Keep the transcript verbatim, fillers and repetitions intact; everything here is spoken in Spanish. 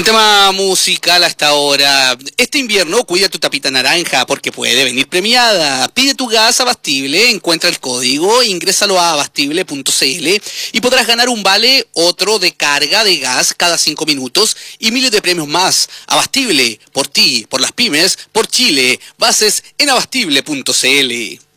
Buen tema musical hasta ahora. Este invierno cuida tu tapita naranja porque puede venir premiada. Pide tu gas Abastible, encuentra el código, ingrésalo a abastible punto cl y podrás ganar un vale otro de carga de gas cada cinco minutos y miles de premios más. Abastible, por ti, por las pymes, por Chile. Bases en abastible punto cl.